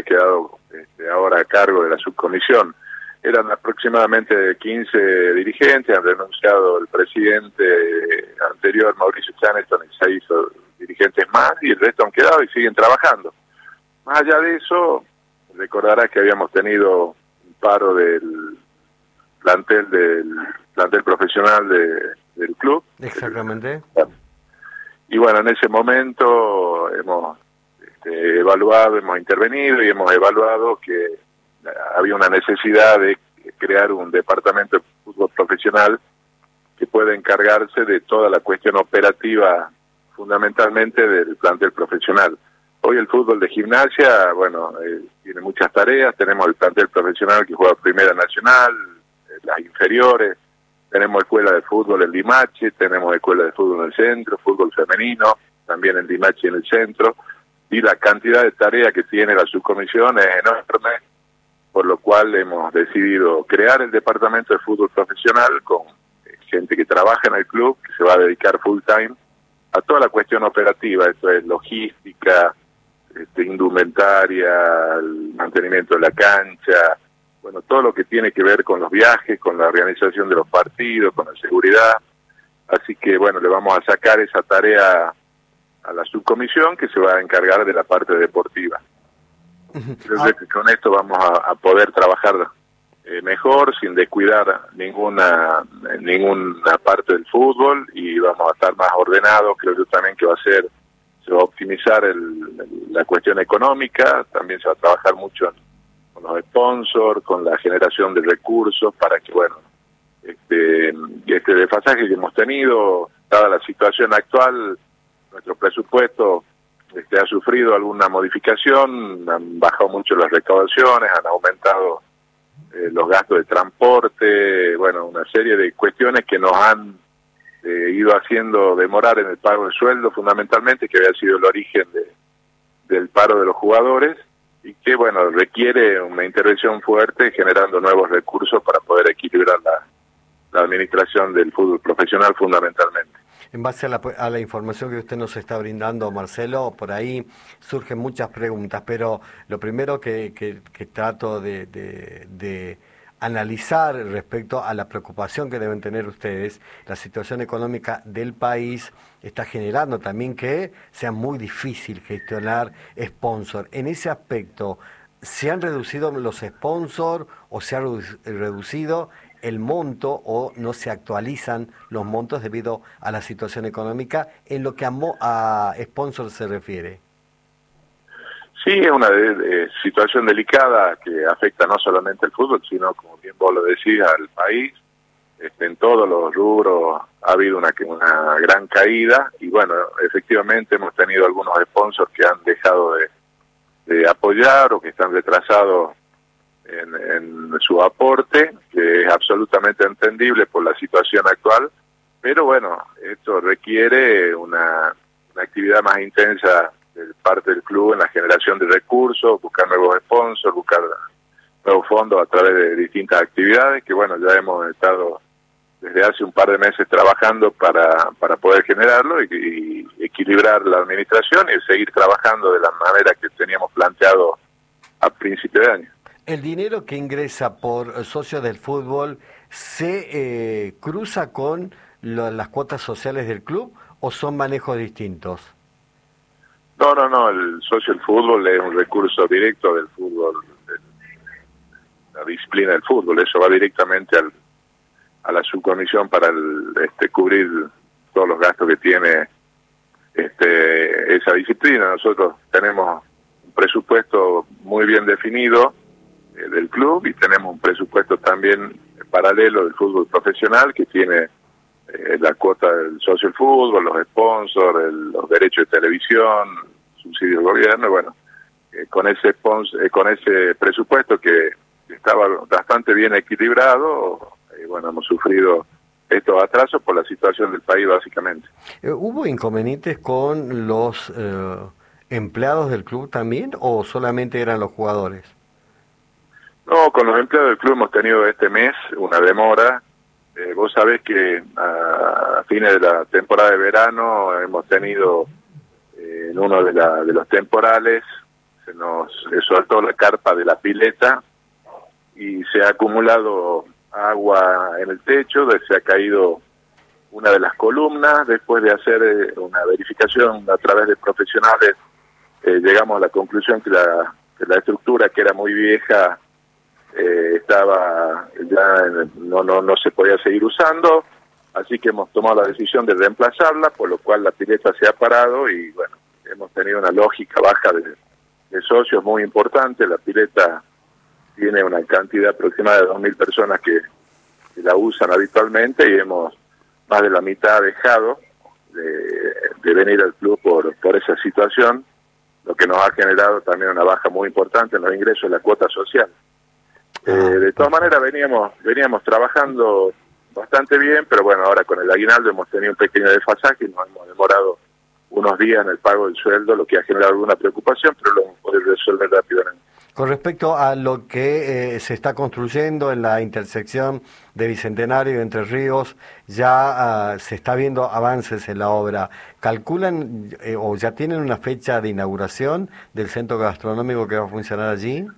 quedado ahora a cargo de la subcomisión. Eran aproximadamente 15 dirigentes, han renunciado el presidente anterior, Mauricio Chaneton, y 6 dirigentes más, y el resto han quedado y siguen trabajando. Más allá de eso, recordarás que habíamos tenido un paro del plantel profesional del club. Exactamente. Y bueno, en ese momento hemos evaluado, hemos intervenido y hemos evaluado que había una necesidad de crear un departamento de fútbol profesional que pueda encargarse de toda la cuestión operativa, fundamentalmente del plantel profesional. Hoy el fútbol de gimnasia, bueno, tiene muchas tareas. Tenemos el plantel profesional que juega Primera Nacional, las inferiores, tenemos escuela de fútbol en Limache, tenemos escuela de fútbol en el centro, fútbol femenino, también en Limache en el centro, y la cantidad de tareas que tiene la subcomisión es enorme, por lo cual hemos decidido crear el departamento de fútbol profesional con gente que trabaja en el club, que se va a dedicar full time a toda la cuestión operativa, esto es logística, indumentaria, el mantenimiento de la cancha, bueno, todo lo que tiene que ver con los viajes, con la organización de los partidos, con la seguridad. Así que, bueno, le vamos a sacar esa tarea a la subcomisión que se va a encargar de la parte deportiva. Creo que con esto vamos a poder trabajar mejor, sin descuidar ninguna parte del fútbol, y vamos a estar más ordenados. Creo yo también que se va a optimizar la cuestión económica, también se va a trabajar mucho con los sponsors, con la generación de recursos, para que, bueno, este desfasaje que hemos tenido, dada la situación actual, nuestro presupuesto ha sufrido alguna modificación, han bajado mucho las recaudaciones, han aumentado los gastos de transporte, bueno, una serie de cuestiones que nos han ido haciendo demorar en el pago de sueldo, fundamentalmente, que había sido el origen del paro de los jugadores, y que, bueno, requiere una intervención fuerte, generando nuevos recursos para poder equilibrar la administración del fútbol profesional, fundamentalmente. En base a la información que usted nos está brindando, Marcelo, por ahí surgen muchas preguntas, pero lo primero que trato de analizar respecto a la preocupación que deben tener ustedes, la situación económica del país está generando también que sea muy difícil gestionar sponsor. En ese aspecto, ¿se han reducido los sponsors o se ha reducido el monto o no se actualizan los montos debido a la situación económica en lo que a sponsor se refiere? Sí, es una situación delicada que afecta no solamente al fútbol, sino, como bien vos lo decís, al país. En todos los rubros ha habido una gran caída, y bueno, efectivamente hemos tenido algunos sponsors que han dejado de apoyar o que están retrasados en su aporte, que es absolutamente entendible por la situación actual, pero bueno, esto requiere una actividad más intensa de parte del club en la generación de recursos, buscar nuevos sponsors, buscar nuevos fondos a través de distintas actividades que, bueno, ya hemos estado desde hace un par de meses trabajando para poder generarlo y equilibrar la administración y seguir trabajando de la manera que teníamos planteado a principio de año. ¿El dinero que ingresa por socios del fútbol se cruza con las cuotas sociales del club o son manejos distintos? No, el socio del fútbol es un recurso directo del fútbol, la disciplina del fútbol, eso va directamente a la subcomisión para cubrir todos los gastos que tiene esa disciplina. Nosotros tenemos un presupuesto muy bien definido del club y tenemos un presupuesto también paralelo del fútbol profesional que tiene la cuota del socio del fútbol, los sponsors, los derechos de televisión, subsidios del gobierno. Bueno, con ese presupuesto que estaba bastante bien equilibrado, bueno, hemos sufrido estos atrasos por la situación del país, básicamente. ¿Hubo inconvenientes con los empleados del club también o solamente eran los jugadores? No, con los empleados del club hemos tenido este mes una demora. Vos sabés que a fines de la temporada de verano hemos tenido en uno de los temporales, se nos soltó la carpa de la pileta y se ha acumulado agua en el techo, se ha caído una de las columnas. Después de hacer una verificación a través de profesionales, llegamos a la conclusión que la estructura, que era muy vieja, estaba ya no se podía seguir usando, así que hemos tomado la decisión de reemplazarla, por lo cual la pileta se ha parado y bueno, hemos tenido una lógica baja de socios muy importante. La pileta tiene una cantidad aproximada de 2.000 personas que la usan habitualmente y más de la mitad ha dejado de venir al club por esa situación, lo que nos ha generado también una baja muy importante en los ingresos de la cuota social. De todas maneras veníamos trabajando bastante bien, pero bueno, ahora con el aguinaldo hemos tenido un pequeño desfasaje y nos hemos demorado unos días en el pago del sueldo, lo que ha generado alguna preocupación, pero lo hemos podido resolver rápidamente. Con respecto a lo que se está construyendo en la intersección de Bicentenario y Entre Ríos, ya se está viendo avances en la obra. ¿Calculan o ya tienen una fecha de inauguración del centro gastronómico que va a funcionar allí?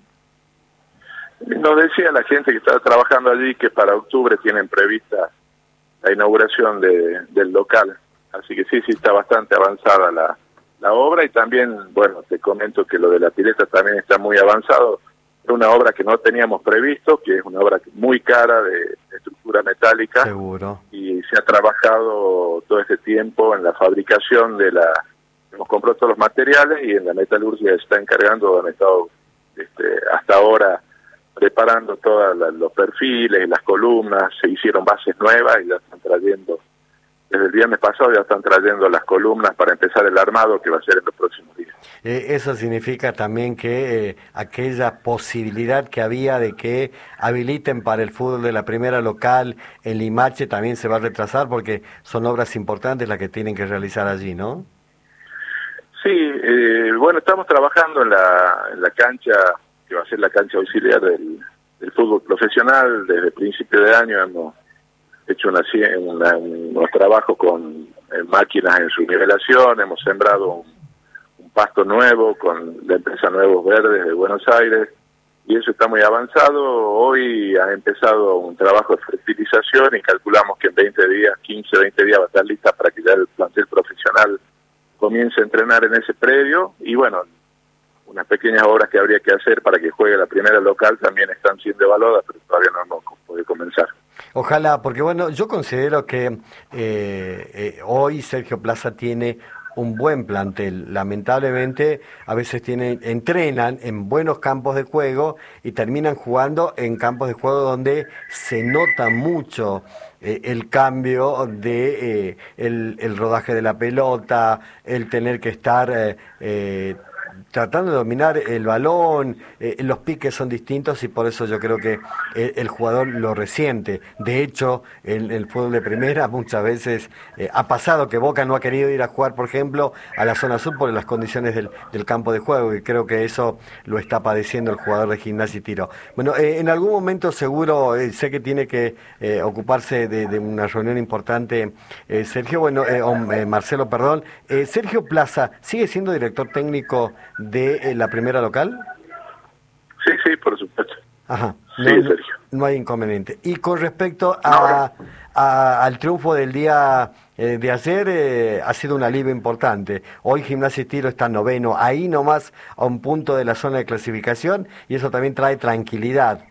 Nos decía la gente que estaba trabajando allí que para octubre tienen prevista la inauguración del local, así que sí está bastante avanzada la obra. Y también, bueno, te comento que lo de la pileta también está muy avanzado. Es una obra que no teníamos previsto, que es una obra muy cara de estructura metálica. Seguro. Y se ha trabajado todo este tiempo en la fabricación hemos comprado todos los materiales y en la metalurgia se está encargando, han estado hasta ahora preparando todos los perfiles, las columnas, se hicieron bases nuevas y ya están trayendo, desde el viernes pasado ya están trayendo las columnas para empezar el armado que va a ser en los próximos días. Eso significa también que aquella posibilidad que había de que habiliten para el fútbol de la primera local en Limache también se va a retrasar porque son obras importantes las que tienen que realizar allí, ¿no? Sí, bueno, estamos trabajando en la cancha que va a ser la cancha auxiliar del fútbol profesional. Desde principio de año hemos hecho unos trabajos con máquinas en su nivelación, hemos sembrado un pasto nuevo con la empresa Nuevos Verdes de Buenos Aires, y eso está muy avanzado. Hoy ha empezado un trabajo de fertilización y calculamos que en 20 días, 15, 20 días va a estar lista para que ya el plantel profesional comience a entrenar en ese predio. Y bueno, unas pequeñas obras que habría que hacer para que juegue la primera local también están siendo evaluadas, pero todavía no hemos podido comenzar. Ojalá, porque bueno, yo considero que hoy Sergio Plaza tiene un buen plantel. Lamentablemente, a veces entrenan en buenos campos de juego y terminan jugando en campos de juego donde se nota mucho el cambio de el rodaje de la pelota, el tener que estar tratando de dominar el balón, los piques son distintos y por eso yo creo que el jugador lo resiente. De hecho, en el fútbol de primera muchas veces ha pasado que Boca no ha querido ir a jugar, por ejemplo, a la zona sur por las condiciones del campo de juego, y creo que eso lo está padeciendo el jugador de Gimnasia y Tiro. Bueno, en algún momento seguro, sé que tiene que ocuparse de una reunión importante, Sergio, Marcelo, perdón. Sergio Plaza, ¿sigue siendo director técnico de la primera local? Sí, por supuesto. Ajá. Sí, Sergio. No hay inconveniente. Y con respecto al triunfo del día de ayer, ha sido un alivio importante. Hoy Gimnasia y Tiro está noveno, ahí nomás a un punto de la zona de clasificación, y eso también trae tranquilidad.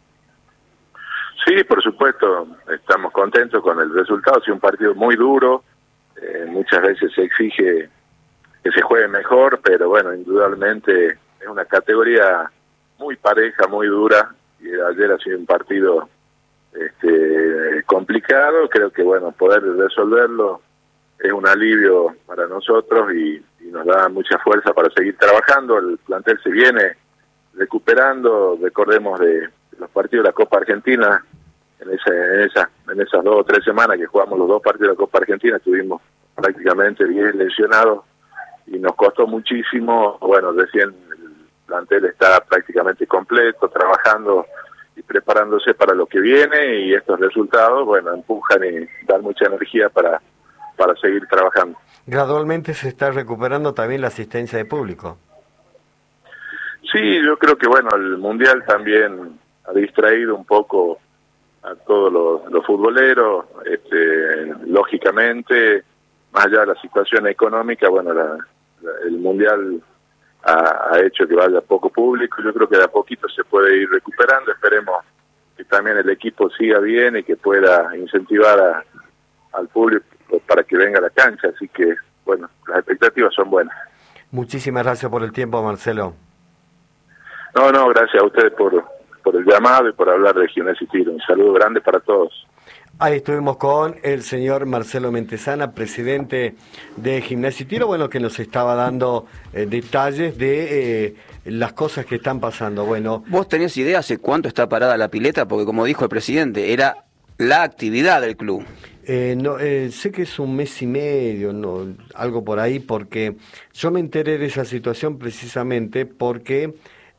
Sí, por supuesto, estamos contentos con el resultado. Ha sido un partido muy duro, muchas veces se exige que se juegue mejor, pero bueno, indudablemente es una categoría muy pareja, muy dura, y ayer ha sido un partido complicado. Creo que bueno, poder resolverlo es un alivio para nosotros y nos da mucha fuerza para seguir trabajando. El plantel se viene recuperando, recordemos de los partidos de la Copa Argentina, en esas 2 o 3 semanas que jugamos los 2 partidos de la Copa Argentina, estuvimos prácticamente 10 lesionados y nos costó muchísimo. Bueno, recién el plantel está prácticamente completo, trabajando y preparándose para lo que viene, y estos resultados, bueno, empujan y dan mucha energía para seguir trabajando. Gradualmente se está recuperando también la asistencia de público. Sí, yo creo que bueno, el Mundial también ha distraído un poco a todos los futboleros, lógicamente, más allá de la situación económica, bueno, el Mundial ha hecho que vaya poco público. Yo creo que de a poquito se puede ir recuperando. Esperemos que también el equipo siga bien y que pueda incentivar al público para que venga a la cancha. Así que, bueno, las expectativas son buenas. Muchísimas gracias por el tiempo, Marcelo. No, gracias a ustedes por el llamado y por hablar de Gimnasia y Tiro. Un saludo grande para todos. Ahí estuvimos con el señor Marcelo Mentesana, presidente de Gimnasia y Tiro, bueno, que nos estaba dando detalles de las cosas que están pasando. Bueno, ¿vos tenés idea hace cuánto está parada la pileta? Porque como dijo el presidente, era la actividad del club. Sé que es un mes y medio, no, algo por ahí, porque yo me enteré de esa situación precisamente porque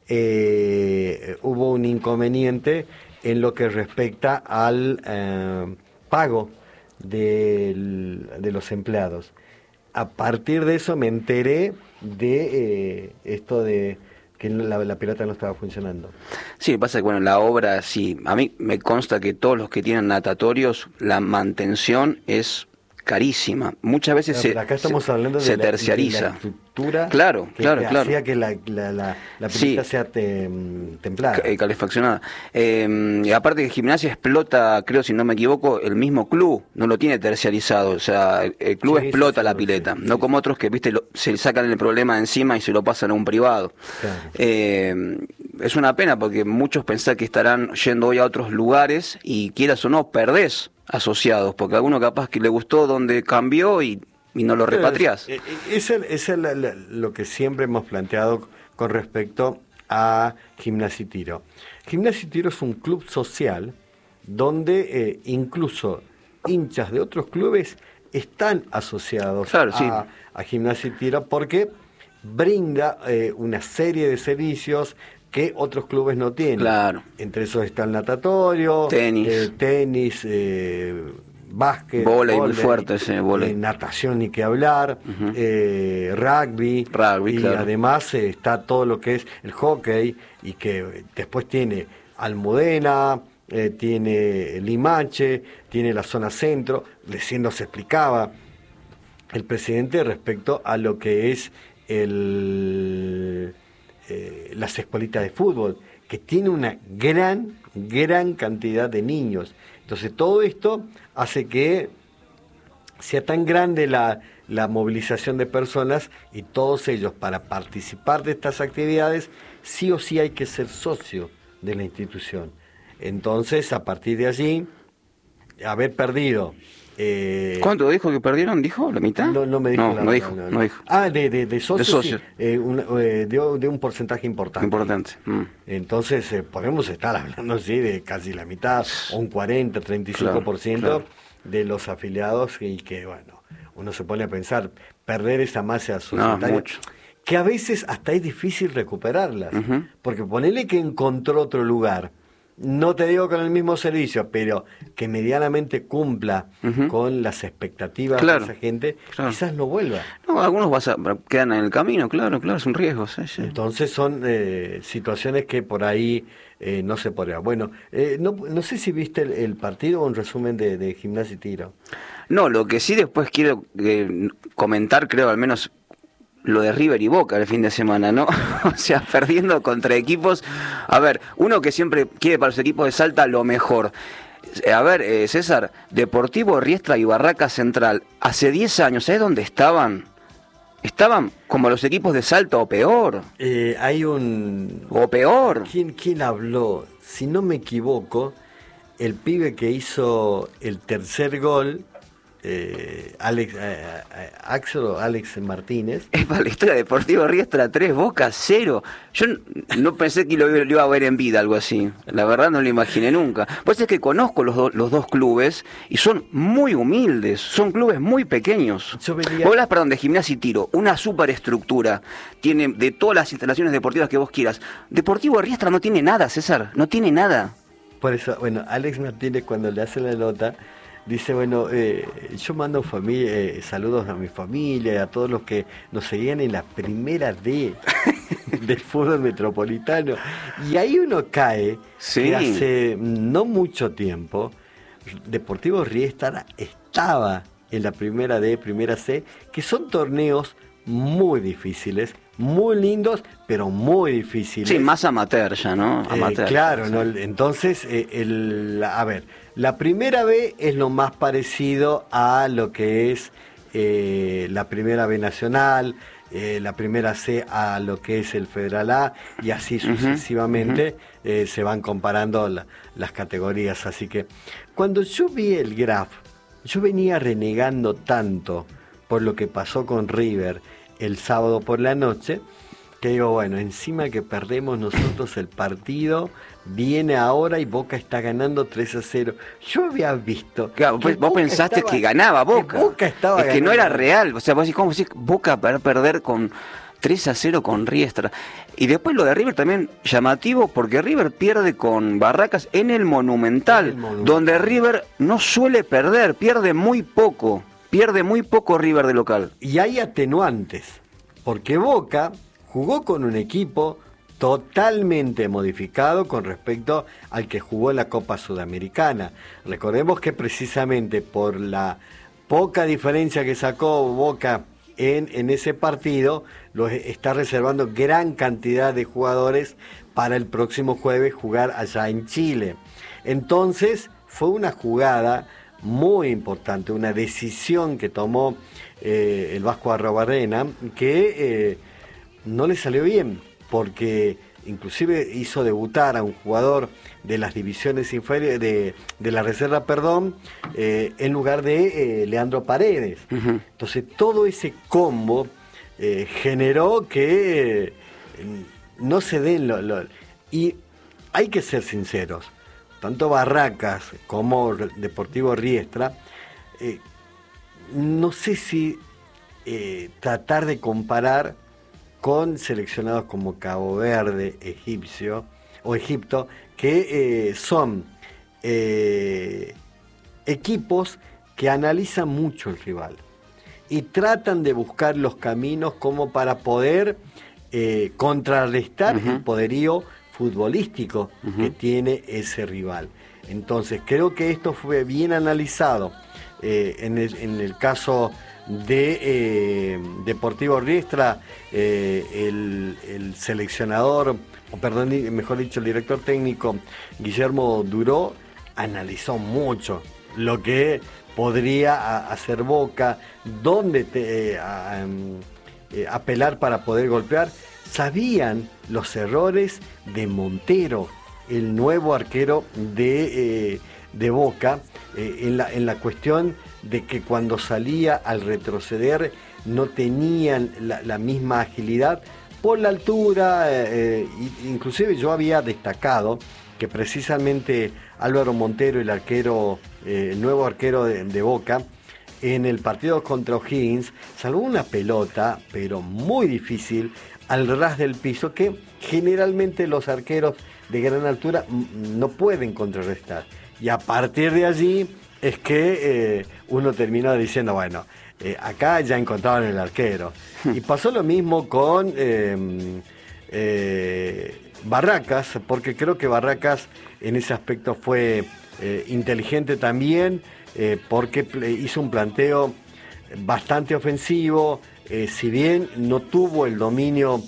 hubo un inconveniente en lo que respecta al pago de los empleados. A partir de eso me enteré de esto de que la pelota no estaba funcionando. Sí, pasa que bueno, la obra, sí, a mí me consta que todos los que tienen natatorios, la mantención es carísima. Muchas veces acá estamos hablando se de terciariza. La estructura claro. hacía que la pelota sea templada. Calefaccionada. Y aparte que Gimnasia explota, creo si no me equivoco, el mismo club, no lo tiene terciarizado. O sea, el club explota la pileta, no como otros que, viste, se sacan el problema de encima y se lo pasan a un privado. Claro. Es una pena porque muchos pensán que estarán yendo hoy a otros lugares y quieras o no, perdés asociados, porque a alguno capaz que le gustó donde cambió y no lo repatriás. Es lo que siempre hemos planteado con respecto a Gimnasia y Tiro. Gimnasia y Tiro es un club social donde incluso hinchas de otros clubes están asociados a Gimnasia y Tiro porque brinda una serie de servicios que otros clubes no tienen. Claro. Entre esos está el natatorio, tenis, básquet, vóley, muy fuerte ese vóley. Natación ni que hablar, rugby, y claro. Además está todo lo que es el hockey, y que después tiene Almudena, tiene Limache, tiene la zona centro. Recién nos explicaba el presidente respecto a lo que es las escuelitas de fútbol, que tiene una gran cantidad de niños. Entonces todo esto hace que sea tan grande la movilización de personas, y todos ellos, para participar de estas actividades, sí o sí hay que ser socio de la institución. Entonces, a partir de allí, haber perdido... ¿Cuánto dijo que perdieron? ¿Dijo? ¿La mitad? No me dijo. No dijo. Ah, de socios. Sí, de un porcentaje importante. Entonces, podemos estar hablando de casi la mitad, o un 40, 35% claro. de los afiliados, y que, bueno, uno se pone a pensar, perder esa masa societaria, que a veces hasta es difícil recuperarlas, porque ponele que encontró otro lugar, no te digo con el mismo servicio, pero que medianamente cumpla con las expectativas de esa gente, quizás no vuelva. No, algunos quedan en el camino, claro, es un riesgo. Sí. Entonces son situaciones que por ahí no se podría. Bueno, no sé si viste el partido o un resumen de Gimnasia y Tiro. No, lo que sí después quiero comentar, creo al menos, lo de River y Boca el fin de semana, ¿no? O sea, perdiendo contra equipos. A ver, uno que siempre quiere para los equipos de Salta lo mejor. A ver, César, Deportivo Riestra y Barraca Central, hace 10 años, ¿sabes dónde estaban? Estaban como los equipos de Salta o peor. Hay un... O peor. ¿Quién habló? Si no me equivoco, el pibe que hizo el tercer gol... Alex Martínez. Es para la historia, Deportivo Riestra 3, Boca 0. Yo no pensé que lo iba a ver en vida, algo así. La verdad no lo imaginé nunca. Pues es que conozco los dos clubes y son muy humildes, son clubes muy pequeños. Vos hablas, de Gimnasia y Tiro, una superestructura, tiene de todas las instalaciones deportivas que vos quieras. Deportivo Riestra no tiene nada, César, no tiene nada. Por eso, bueno, Alex Martínez, cuando le hace la nota, Dice, bueno, yo mando saludos a mi familia y a todos los que nos seguían en la primera D del fútbol metropolitano. Y ahí uno cae que hace no mucho tiempo Deportivo Riestra estaba en la primera D, primera C, que son torneos muy difíciles, muy lindos, pero muy difíciles. Sí, más amateur ya, ¿no? Amateur, claro, sí. ¿no? Entonces, a ver, la primera B es lo más parecido a lo que es la primera B nacional, la primera C a lo que es el Federal A, y así sucesivamente se van comparando las categorías. Así que cuando yo vi el graph, yo venía renegando tanto por lo que pasó con River el sábado por la noche, que digo, bueno, encima que perdemos nosotros el partido, viene ahora y Boca está ganando 3-0. Yo había visto... Claro, pues vos pensaste que ganaba Boca. Que Boca estaba es que ganando. no era real. O sea, vos decís, ¿cómo decís Boca para perder con 3-0 con Riestra? Y después lo de River también llamativo, porque River pierde con Barracas en el Monumental, donde River no suele perder, pierde muy poco River de local. Y hay atenuantes, porque Boca jugó con un equipo totalmente modificado con respecto al que jugó en la Copa Sudamericana. Recordemos que precisamente por la poca diferencia que sacó Boca en ese partido, está reservando gran cantidad de jugadores para el próximo jueves jugar allá en Chile. Entonces fue una jugada muy importante, una decisión que tomó el Vasco Arrobarrena, que no le salió bien, porque inclusive hizo debutar a un jugador de las divisiones inferiores, de la reserva, en lugar de Leandro Paredes. Entonces todo ese combo generó que no se den y hay que ser sinceros, tanto Barracas como Deportivo Riestra, no sé si tratar de comparar con seleccionados como Cabo Verde, Egipto, que son equipos que analizan mucho el rival y tratan de buscar los caminos como para poder contrarrestar el poderío futbolístico que tiene ese rival. Entonces creo que esto fue bien analizado en el caso de Deportivo Riestra. El seleccionador, mejor dicho, el director técnico Guillermo Duró analizó mucho lo que podría hacer Boca, dónde apelar para poder golpear. Sabían los errores de Montero, el nuevo arquero de Boca, en la cuestión de que cuando salía al retroceder no tenían la misma agilidad por la altura. Inclusive yo había destacado que precisamente Álvaro Montero, el nuevo arquero de Boca, en el partido contra O'Higgins salvó una pelota, pero muy difícil, al ras del piso, que generalmente los arqueros de gran altura no pueden contrarrestar. Y a partir de allí es que uno termina diciendo, bueno, acá ya encontraron el arquero. Y pasó lo mismo con Barracas, porque creo que Barracas en ese aspecto fue inteligente también, porque hizo un planteo bastante ofensivo. Si bien no tuvo el dominio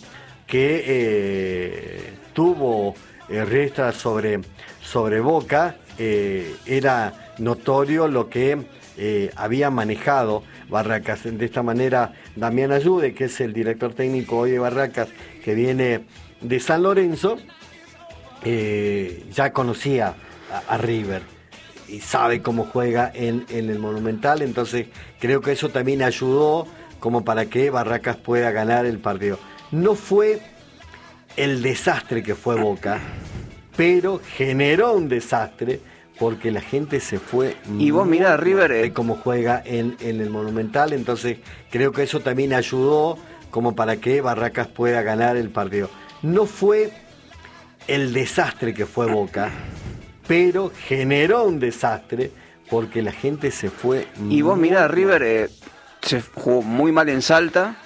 que tuvo Riestra sobre Boca, era notorio lo que había manejado Barracas. De esta manera, Damián Ayude, que es el director técnico hoy de Barracas, que viene de San Lorenzo, ya conocía a River y sabe cómo juega en el Monumental. Entonces creo que eso también ayudó como para que Barracas pueda ganar el partido. No fue el desastre que fue Boca, pero generó un desastre porque la gente se fue. Y vos mirá, River, cómo juega en el Monumental. Entonces creo que eso también ayudó como para que Barracas pueda ganar el partido. No fue el desastre que fue Boca, pero generó un desastre porque la gente se fue. Y vos mirá, River se jugó muy mal en Salta,